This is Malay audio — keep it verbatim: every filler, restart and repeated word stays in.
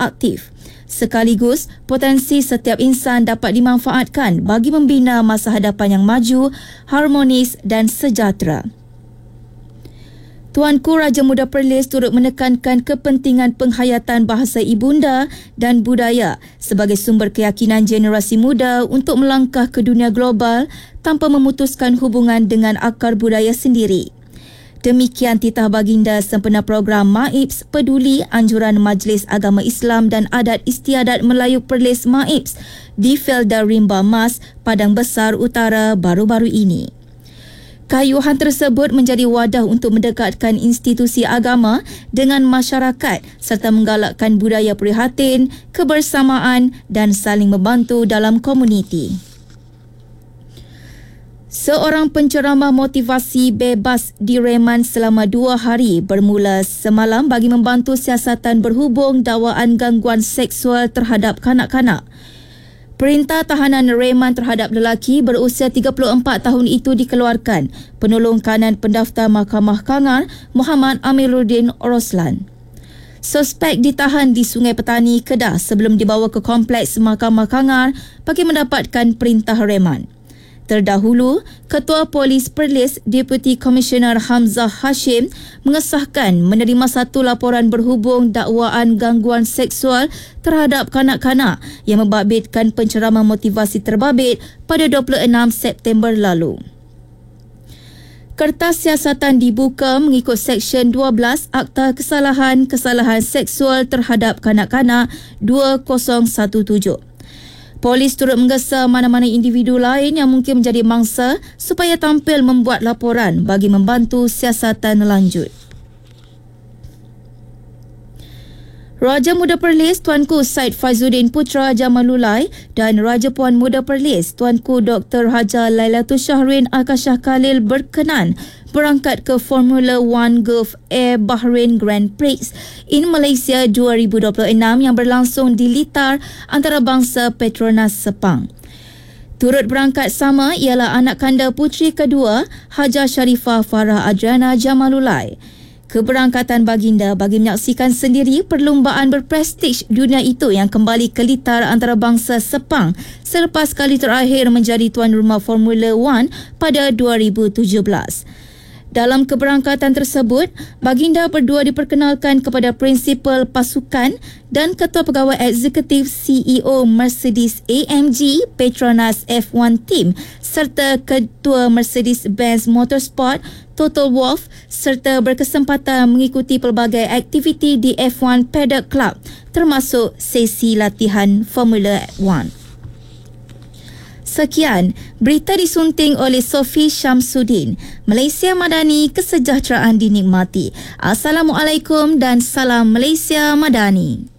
aktif. Sekaligus, potensi setiap insan dapat dimanfaatkan bagi membina masa hadapan yang maju, harmonis dan sejahtera. Tuanku Raja Muda Perlis turut menekankan kepentingan penghayatan bahasa ibunda dan budaya sebagai sumber keyakinan generasi muda untuk melangkah ke dunia global tanpa memutuskan hubungan dengan akar budaya sendiri. Demikian titah baginda sempena program MAIPS Peduli Anjuran Majlis Agama Islam dan Adat Istiadat Melayu Perlis MAIPS di Felda Rimba Mas, Padang Besar Utara baru-baru ini. Kayuhan tersebut menjadi wadah untuk mendekatkan institusi agama dengan masyarakat serta menggalakkan budaya prihatin, kebersamaan dan saling membantu dalam komuniti. Seorang penceramah motivasi bebas direman selama dua hari bermula semalam bagi membantu siasatan berhubung dakwaan gangguan seksual terhadap kanak-kanak. Perintah tahanan reman terhadap lelaki berusia tiga puluh empat tahun itu dikeluarkan penolong kanan pendaftar Mahkamah Kangar Muhammad Amiruddin Roslan. Suspek ditahan di Sungai Petani, Kedah sebelum dibawa ke kompleks Mahkamah Kangar bagi mendapatkan perintah reman. Terdahulu, Ketua Polis Perlis Deputy Commissioner Hamzah Hashim mengesahkan menerima satu laporan berhubung dakwaan gangguan seksual terhadap kanak-kanak yang membabitkan penceramah motivasi terbabit pada dua puluh enam September lalu. Kertas siasatan dibuka mengikut Seksyen dua belas Akta Kesalahan-Kesalahan Seksual Terhadap Kanak-kanak dua ribu tujuh belas. Polis turut menggesa mana-mana individu lain yang mungkin menjadi mangsa supaya tampil membuat laporan bagi membantu siasatan lanjut. Raja Muda Perlis Tuanku Said Faizuddin Putra Jamalulai dan Raja Puan Muda Perlis Tuanku Doktor Haja Lailatul Syahrin Akashah Khalil berkenan berangkat ke Formula One Gulf Air Bahrain Grand Prix in Malaysia dua ribu dua puluh enam yang berlangsung di litar antarabangsa Petronas Sepang. Turut berangkat sama ialah anak kanda puteri kedua Haja Sharifah Farah Adriana Jamalulai. Keberangkatan baginda bagi menyaksikan sendiri perlumbaan berprestij dunia itu yang kembali ke litar antarabangsa Sepang selepas kali terakhir menjadi tuan rumah Formula One pada dua ribu tujuh belas. Dalam keberangkatan tersebut, baginda berdua diperkenalkan kepada prinsipal pasukan dan ketua pegawai eksekutif C E O Mercedes A M G Petronas F satu Team serta ketua Mercedes-Benz Motorsport Toto Wolff serta berkesempatan mengikuti pelbagai aktiviti di F satu Paddock Club termasuk sesi latihan Formula One. Sekian, berita disunting oleh Sofi Syamsuddin. Malaysia Madani, kesejahteraan dinikmati. Assalamualaikum dan salam Malaysia Madani.